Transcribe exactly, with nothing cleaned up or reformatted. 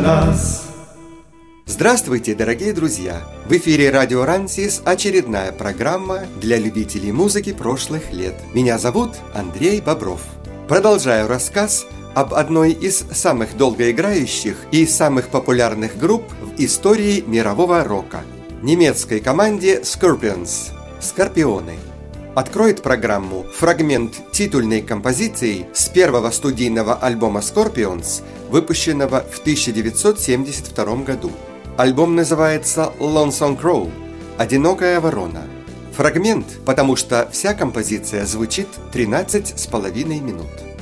нас. Здравствуйте, дорогие друзья! В эфире радио Рансис очередная программа для любителей музыки прошлых лет. Меня зовут Андрей Бобров. Продолжаю рассказ об одной из самых долгоиграющих и самых популярных групп в истории мирового рока – немецкой команде Scorpions – «Скорпионы». Откроет программу фрагмент титульной композиции с первого студийного альбома Scorpions, выпущенного в тысяча девятьсот семьдесят втором году. Альбом называется «Lonesome Crow» – «Одинокая ворона». Фрагмент, потому что вся композиция звучит тринадцать с половиной минут.